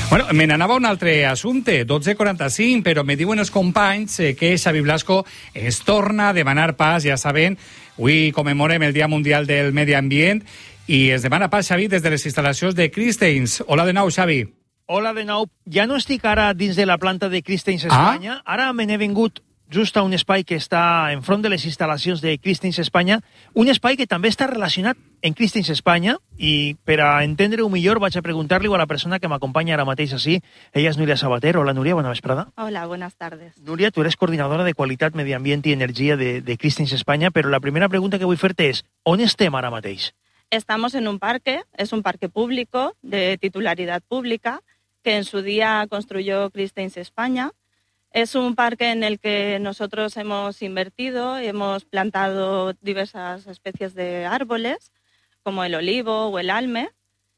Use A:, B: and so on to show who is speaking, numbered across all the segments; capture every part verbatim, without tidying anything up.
A: Bueno, me n'anava un altre assumpte, dotze quaranta-cinc, però me diuen els companys eh, que Xavi Blasco es torna a demanar pas, ja saben, avui commemorem el Dia Mundial del Medi Ambient i es demana pas, Xavi, des de les instal·lacions de Christians. Hola de nou, Xavi.
B: Hola de nou. Ja no estic ara dins de la planta de Christians Espanya, ah? Ara me n'he vingut just a un espai que està enfront de les instal·lacions de Christians Espanya, un espai que també està relacionat en Christians Espanya, i per a entendre-ho millor vaig a preguntar-li a la persona que m'acompanya ara mateix així. Ella és Núria Sabater. Hola, Núria, bona vesprada.
C: Hola, buenas tardes.
B: Núria, tu eres coordinadora de Qualitat, Medi Ambient i Energia de, de Christians Espanya, però la primera pregunta que vull fer-te és, on estem ara mateix?
C: Estamos en un parque, es un parque público, de titularidad pública, que en su día construyó Christians España. Es un parque en el que nosotros hemos invertido, hemos plantado diversas especies de árboles, como el olivo o el alme,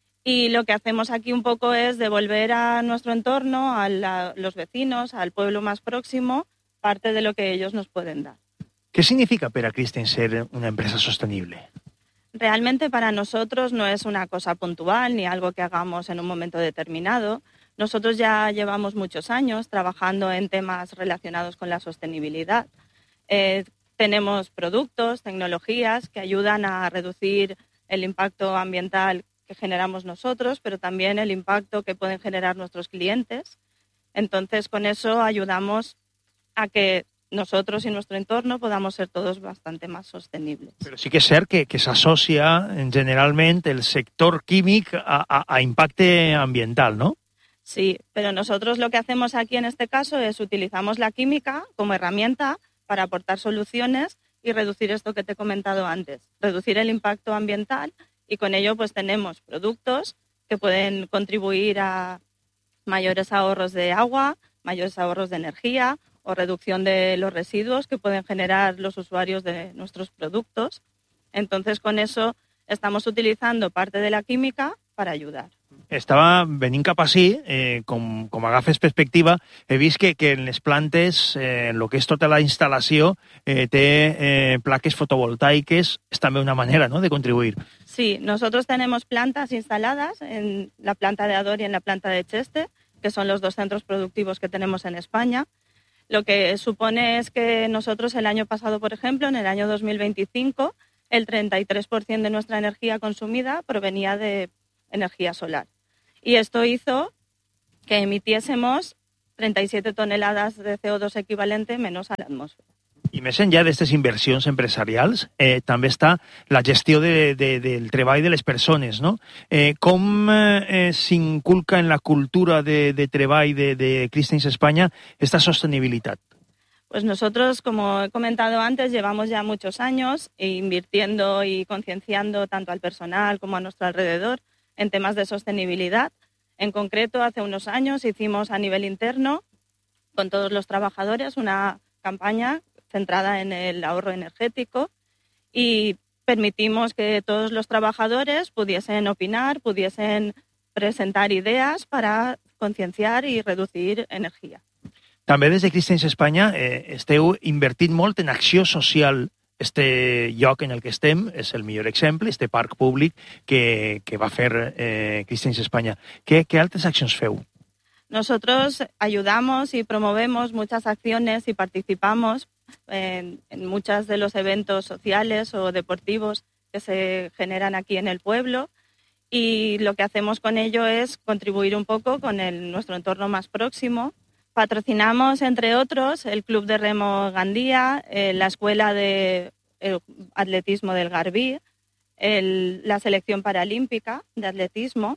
C: y lo que hacemos aquí un poco es devolver a nuestro entorno, a la, los vecinos, al pueblo más próximo, parte de lo que ellos nos pueden dar.
B: ¿Qué significa para Christians ser una empresa sostenible?
C: Realmente para nosotros no es una cosa puntual ni algo que hagamos en un momento determinado. Nosotros ya llevamos muchos años trabajando en temas relacionados con la sostenibilidad. Eh, tenemos productos, tecnologías que ayudan a reducir el impacto ambiental que generamos nosotros, pero también el impacto que pueden generar nuestros clientes. Entonces, con eso ayudamos a que nosotros y nuestro entorno podamos ser todos bastante más sostenibles.
B: Però sí que és cert que, que s'associa generalment el sector químic a, a, a impacte ambiental, ¿no?
C: Sí, pero nosotros lo que hacemos aquí en este caso es utilizamos la química como herramienta para aportar soluciones y reducir esto que te he comentado antes, reducir el impacto ambiental, y con ello pues tenemos productos que pueden contribuir a mayores ahorros de agua, mayores ahorros de energía o reducción de los residuos que pueden generar los usuarios de nuestros productos. Entonces, con eso estamos utilizando parte de la química para ayudar.
B: Estava venint cap ací, eh, com, com agafes perspectiva, he vist que, que en les plantes, eh, en el que és tota la instal·lació, eh, té eh, plaques fotovoltaiques, és també una manera, ¿no?, de contribuir.
C: Sí, nosotros tenemos plantas instaladas en la planta de Ador y en la planta de Cheste, que son los dos centros productivos que tenemos en España. Lo que supone es que nosotros el año pasado, por ejemplo, en el año dos mil veinticinco, el treinta y tres por ciento de nuestra energía consumida provenía de energía solar. Y esto hizo que emitiésemos treinta y siete toneladas de C O dos equivalente menos a la atmósfera.
B: I més enllà d'aquestes inversions empresarials, eh, també està la gestió de, de, del treball de les persones, ¿no? Eh, com eh, s'inculca en la cultura de, de treball de, de Christians España esta sostenibilitat?
C: Pues nosotros, como he comentado antes, llevamos ya muchos años invirtiendo y concienciando tanto al personal como a nuestro alrededor en temas de sostenibilidad. En concreto, hace unos años hicimos a nivel interno con todos los trabajadores una campaña centrada en el ahorro energético y permitimos que todos los trabajadores pudiesen opinar, pudiesen presentar ideas para concienciar i reducir energia.
B: També des de Christians Espanya eh, esteu invertint molt en acció social. Este lloc en el que estem és el millor exemple, este parc públic que, que va fer eh, Christians Espanya. ¿Qué, ¿Qué altres accions feu?
C: Nosotros ayudamos y promovemos muchas acciones y participamos en, en muchos de los eventos sociales o deportivos que se generan aquí en el pueblo, y lo que hacemos con ello es contribuir un poco con el, nuestro entorno más próximo. Patrocinamos, entre otros, el Club de Remo Gandía, eh, la Escuela de eh, Atletismo del Garbí, el, la Selección Paralímpica de Atletismo.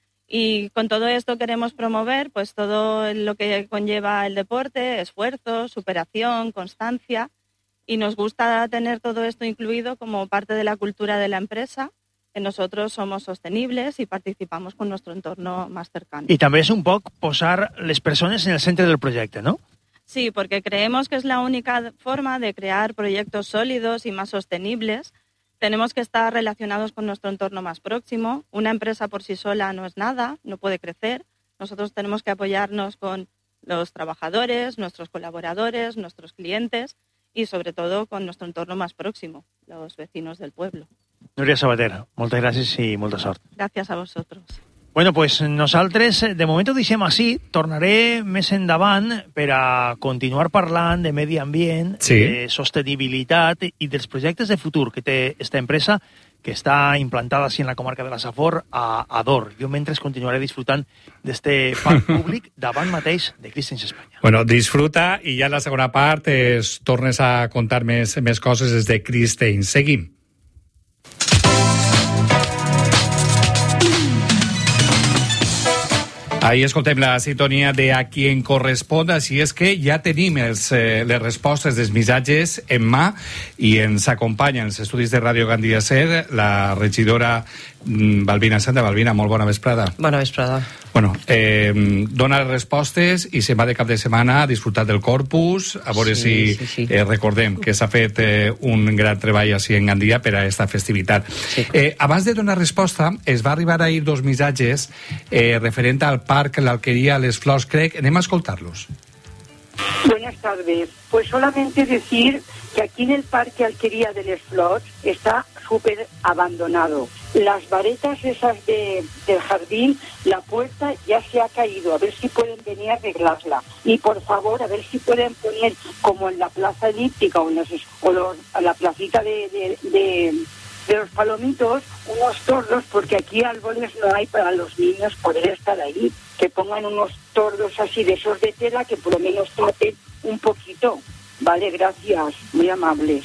C: Y con todo esto queremos promover pues todo lo que conlleva el deporte, esfuerzo, superación, constancia, y nos gusta tener todo esto incluido como parte de la cultura de la empresa, que nosotros somos sostenibles y participamos con nuestro entorno más cercano.
B: I també és un poc posar les persones en el centre del projecte, ¿no?
C: Sí, porque creemos que es la única forma de crear proyectos sólidos y más sostenibles. Tenemos que estar relacionados con nuestro entorno más próximo. Una empresa por sí sola no es nada, no puede crecer. Nosotros tenemos que apoyarnos con los trabajadores, nuestros colaboradores, nuestros clientes y sobre todo con nuestro entorno más próximo, los vecinos del pueblo.
B: Núria Sabater, moltes gràcies i molta sort.
C: Gracias a vosotros.
B: Bueno, pues nosaltres de moment ho deixem així. Tornaré més endavant per a continuar parlant de medi ambient,
A: sí.
B: de sostenibilitat i dels projectes de futur que té esta empresa que està implantada així en la comarca de la Safor a Ador. Jo mentre continuaré disfrutant d'este parc públic davant mateix de Cristinx Espanya.
A: Bueno, disfruta i ja en la segona part es tornes a contar més, més coses des de Cristinx. Seguim. Ahí escoltem la sintonia de A Quien Corresponda, si és que ja tenim els, eh, les respostes dels missatges en mà i ens acompanya en els estudis de Ràdio Gandia Ser la regidora Balbina Santa. Balbina, molt bona vesprada.
D: Bona vesprada.
A: Bueno, eh, dona les respostes i se'n va de cap de setmana a disfrutar del Corpus, a veure sí, si sí, sí. Eh, recordem que s'ha fet eh, un gran treball així en Gandia per a aquesta festivitat. Sí. Eh, abans de donar resposta, es va arribar a ir dos missatges eh, referent al parc, l'Alqueria, les Flors, crec. Anem a escoltar-los.
E: Buenas tardes. Pues solamente decir que aquí en el Parque Alquería de Les Flors está súper abandonado. Las varetas esas de, del jardín, la puerta ya se ha caído. A ver si pueden venir a arreglarla. Y por favor, a ver si pueden poner, como en la plaza elíptica o en, los, o los, a la placita de, de, de, de los palomitos, unos tordos, porque aquí árboles no hay para los niños poder estar ahí. Que pongan unos tordos así de esos de tela que por lo menos traten un poquito. Vale, gracias, muy amables.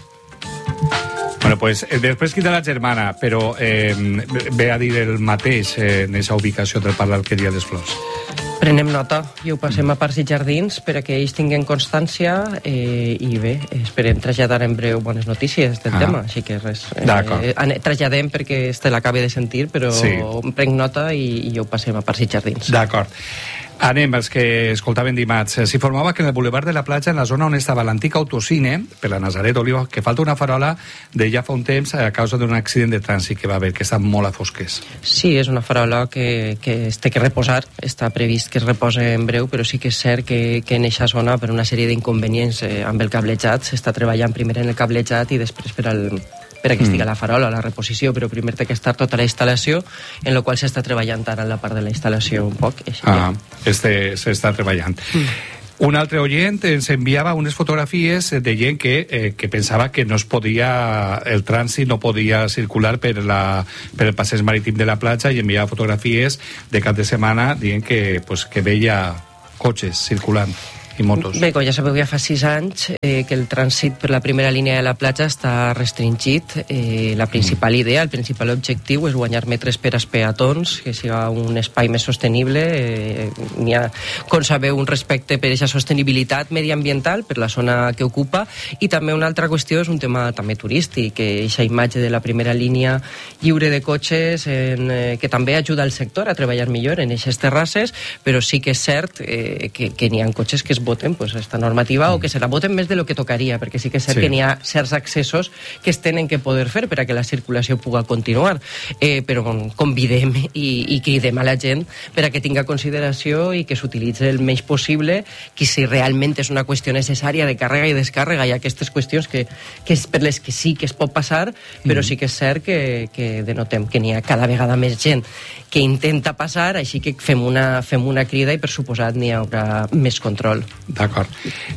A: Bueno, pues després queda la germana, però eh, ve a dir el mateix eh, en aquesta ubicació del Parc d'Alqueria de les Flors.
D: Prenem nota i ho passem a Parcs i Jardins per a que ells tinguin constància eh, i bé, esperem traslladar en breu bones notícies del ah. tema, així que res, eh, traslladem perquè este l'acabi de sentir, però sí. prenc nota i, i ho passem a Parcs i Jardins.
A: D'acord. Anem, els que escoltaven dimarts. S'informava que en el Boulevard de la Platja, en la zona on estava l'antic autocine, per la Nazaret Oliva, que falta una farola de ja fa un temps a causa d'un accident de trànsit que va haver, que està molt a fosques.
D: Sí, és una farola que, que es té que reposar, està previst que es repose en breu, però sí que és cert que, que en aquesta zona, per una sèrie d'inconvenients eh, amb el cablejat, s'està treballant primer en el cablejat i després per al... per a que estigui la farola, la reposició, però primer té que estar tota la instal·lació, en la qual s'està treballant ara en la part de la instal·lació un poc. Així
A: ah, que... este s'està treballant. Mm. Un altre oient ens enviava unes fotografies de gent que, eh, que pensava que no es podia, el trànsit no podia circular per, la, per el passeig marítim de la platja i enviava fotografies de cap de setmana dient que, pues, que veia cotxes circulant i motos.
D: Bé, com ja sabeu, ja fa sis anys eh, que el trànsit per la primera línia de la platja està restringit. Eh, la principal idea, el principal objectiu és guanyar metres per als peatons, que siga un espai més sostenible. Eh, n'hi ha, com sabeu, un respecte per aquesta sostenibilitat mediambiental, per la zona que ocupa, i també una altra qüestió és un tema també turístic, que aquesta imatge de la primera línia lliure de cotxes, en, eh, que també ajuda al sector a treballar millor en aquestes terrasses, però sí que és cert eh, que, que n'hi ha cotxes que es voten pues, esta normativa mm. o que se la voten més de lo que tocaria, perquè sí que és cert sí. que n'hi ha certs accessos que es tenen que poder fer per a que la circulació puga continuar. Eh, però convidem i, i cridem a la gent per a que tinga consideració i que s'utilitzi el menys possible, que si realment és una qüestió necessària de càrrega i descàrrega, hi ha aquestes qüestions que, que és per les que sí que es pot passar, però mm. sí que és cert que, que denotem que n'hi ha cada vegada més gent que intenta passar, així que fem una, fem una crida i per suposat n'hi haurà més control.
A: D'acord.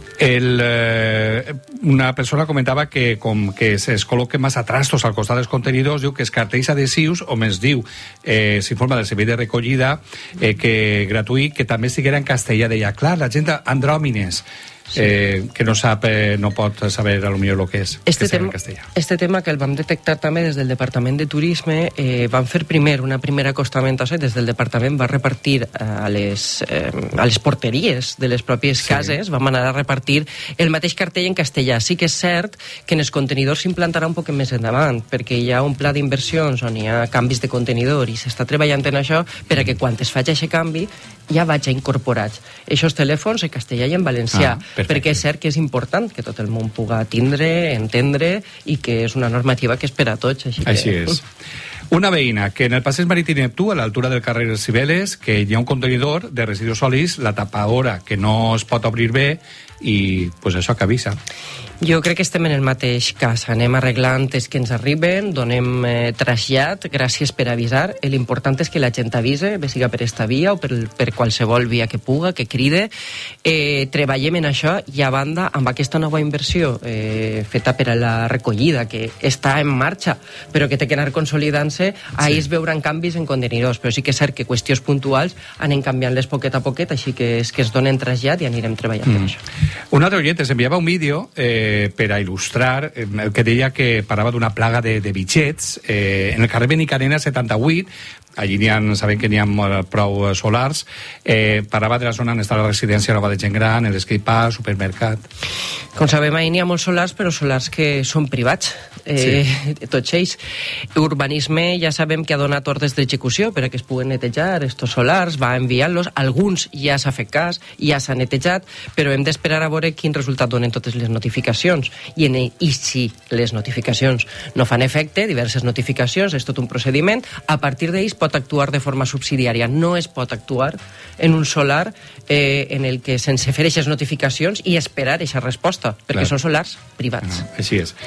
A: El, eh, una persona comentava que com que es col·loquen massa trastos al costat dels contenidors, diu que els cartells adhesius, o més diu, eh, s'informa del servei de recollida, eh, que gratuït, que també estiguera en castellà. Deia, clar, la gent andròmines, sí. eh, que no sap, eh, no pot saber a lo millor el que és,
D: este
A: que
D: tema, este tema que el vam detectar també des del Departament de Turisme, eh, vam fer primer una primera acostament, des del Departament va repartir a les, eh, a les porteries de les pròpies sí. cases, vam anar a repartir el mateix cartell en castellà. Sí que és cert que en els contenidors s'implantarà un poc més endavant, perquè hi ha un pla d'inversions on hi ha canvis de contenidor i s'està treballant en això per a que quan es faci aquest canvi ja vaig incorporats aquests telèfons en castellà i en valencià, ah, perquè és cert que és important que tot el món puga tindre, entendre, i que és una normativa que és per a tots. Així, que...
A: així és. Una veïna, que en el passeig marítim Neptú, a l'altura del carrer Cibeles, que hi ha un contenidor de residus sòlids, la tapadora que no es pot obrir bé, i pues, això que avisa.
D: Jo crec que estem en el mateix cas. Anem arreglant els que ens arriben, donem eh, trasllat, gràcies per avisar. L'important és que la gent avise, bé siga per esta via o per, per qualsevol via que puga, que cride. Eh, treballem en això i a banda amb aquesta nova inversió eh, feta per a la recollida, que està en marxa, però que té que anar consolidant-se, ahir sí. Es veuran canvis en contenidors, però sí que és cert que qüestions puntuals anem canviant-les poquet a poquet, així que és que es donen trasllat i anirem treballant mm. per això.
A: Un altre oient ens enviava un vídeo eh, per a il·lustrar, eh, que deia que parlava d'una plaga de, de bitxets eh, en el carrer Benicarena setanta-vuit. Allí n'hi ha, sabem que n'hi ha prou solars. Eh, parlava de la zona on està la residència nova de gent gran, l'escape, supermercat.
D: Com sabem, ahir n'hi ha molts solars, però solars que són privats, eh, sí. Tots ells. Urbanisme ja sabem que ha donat ordres d'execució per a que es puguen netejar estos solars, va enviant-los, alguns ja s'ha fet cas, ja s'ha netejat, però hem d'esperar a veure quin resultat donen totes les notificacions. I, en, i si les notificacions no fan efecte, diverses notificacions, és tot un procediment, a partir d'ells pot actuar de forma subsidiària. No es pot actuar en un solar eh, en el que sense fer aquestes notificacions i esperar aquesta resposta, perquè Clar. Són solars privats.
A: No, així és.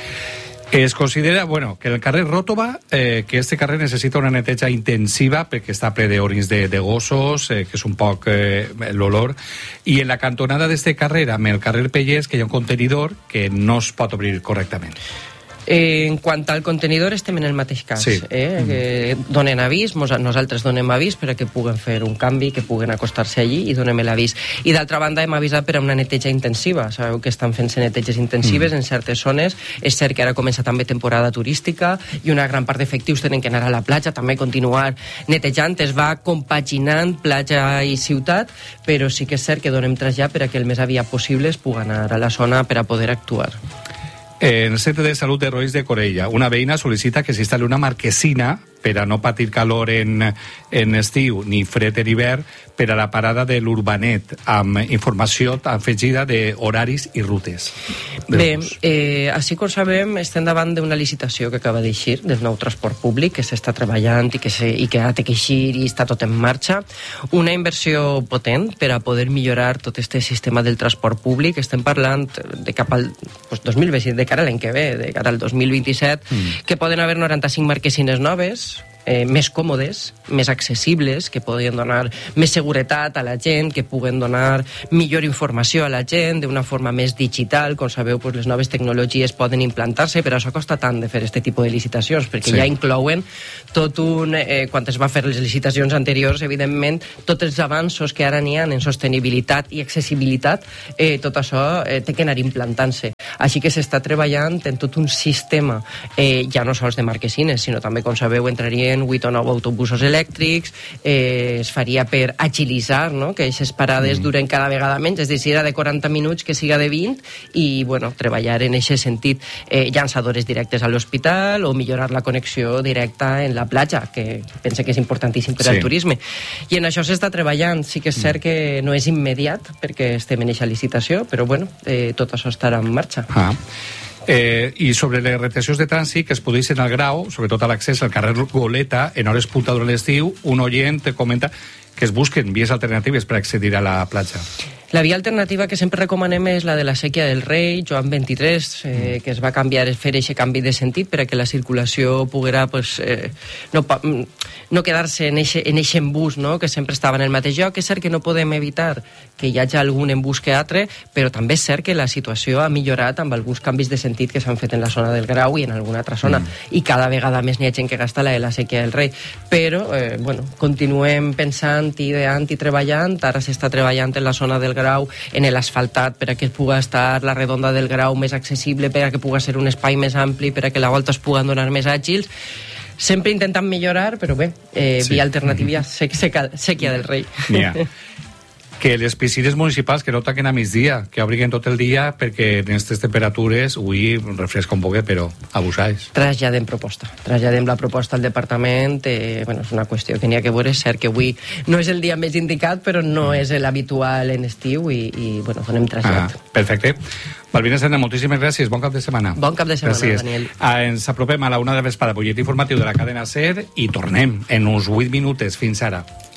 A: Es considera, bueno, que el carrer Ròtova, eh, que este carrer necessita una neteja intensiva perquè està ple d'orins de, de gossos, eh, que és un poc eh, l'olor, i en la cantonada d'este carrer, amb el carrer Pellers, que hi ha un contenidor que no es pot obrir correctament.
D: Eh, en quant al contenidor estem en el mateix cas, sí. eh? que donen avís, nosaltres donem avís per a que puguen fer un canvi, que puguen acostar-se allí i donem l'avís. I d'altra banda hem avisat per a una neteja intensiva, sabeu que estan fent-se neteges intensives mm. en certes zones, és cert que ara comença també temporada turística i una gran part d'efectius tenen que anar a la platja, també continuar netejant, es va compaginant platja i ciutat, però sí que és cert que donem trasllat per a que el més aviat possible es pugui anar a la zona per a poder actuar.
A: En el Centre de Salut de Roís de Corella, una veïna sol·licita que s'instal·li una marquesina per a no patir calor en, en estiu ni fred en hivern per a la parada de l'Urbanet, amb informació afegida d'horaris i rutes.
D: Bé, eh, així com sabem, estem davant d'una licitació que acaba d'eixir del nou transport públic, que s'està treballant i que, se, i que ha de eixir i està tot en marxa. Una inversió potent per a poder millorar tot este sistema del transport públic. Estem parlant de cap al pues, dos mil vint, de cara a l'any que ve, de cara al dos mil vint-i-set, mm. que poden haver noranta-cinc marquesines noves, Eh, més còmodes, més accessibles, que poden donar més seguretat a la gent, que puguen donar millor informació a la gent d'una forma més digital. Com sabeu, pues, les noves tecnologies poden implantar-se, però això costa tant de fer aquest tipus de licitacions, perquè sí. ja inclouen tot un... Eh, quan es va fer les licitacions anteriors, evidentment, tots els avanços que ara n'hi ha en sostenibilitat i accessibilitat, eh, tot això eh, té que anar implantant-se. Així que s'està treballant en tot un sistema, eh, ja no sols de marquesines, sinó també, com sabeu, entrarien vuit o nou autobusos elèctrics, eh, es faria per agilitzar, no?, que aquestes parades mm. duren cada vegada menys, és a dir, si era de quaranta minuts que siga de vint, i, bueno, treballar en aquest sentit, eh, llançadores directes a l'hospital o millorar la connexió directa en la platja, que pense que és importantíssim per sí. al turisme. I en això s'està treballant. Sí que és cert que no és immediat, perquè estem en aquesta licitació, però, bueno, eh, tot això estarà en marxa.
A: Ah. Eh, I sobre les retencions de trànsit que es produeixen al Grau, sobretot a l'accés al carrer Goleta, en hores punta durant l'estiu, un oient comenta que es busquen vies alternatives per accedir a la platja.
D: La via alternativa que sempre recomanem és la de la Sèquia del Rei, Joan vint-i-tres, eh, que es va canviar, fer aquest canvi de sentit per a que la circulació poguera pues, eh, no, no quedar-se en aquest embús, no?, que sempre estava en el mateix lloc. És cert que no podem evitar que hi hagi algun embús que altre, però també és cert que la situació ha millorat amb alguns canvis de sentit que s'han fet en la zona del Grau i en alguna altra zona, mm. i cada vegada més n'hi ha gent que gasta la de la Sèquia del Rei. Però, eh, bueno, continuem pensant, ideant i treballant. Ara s'està treballant en la zona del Grau, en l'asfaltat, per a que pugui estar la redonda del Grau més accessible, per a que pugui ser un espai més ampli, per a que la volta es pugui donar més àgils. Sempre intentant millorar, però bé, eh, sí. via alternativa, Sèquia del Rei.
A: Yeah. Que les piscines municipals que no taquen a migdia, que obriguen tot el dia, perquè en aquestes temperatures avui refresca un poquet, però abusades.
D: Traslladem proposta. Traslladem la proposta al departament. Eh, bueno, és una qüestió que n'hi ha que veure. És cert que avui no és el dia més indicat, però no és l'habitual en estiu i, i bueno, donem trasllat.
A: Ah, perfecte. Malvina Serna, moltíssimes gràcies. Bon cap de setmana.
D: Bon cap de setmana, gràcies. Daniel.
A: Ah, ens apropem a la una de vesprada, butlletí informatiu de la cadena SER, i tornem en uns vuit minuts. Fins ara.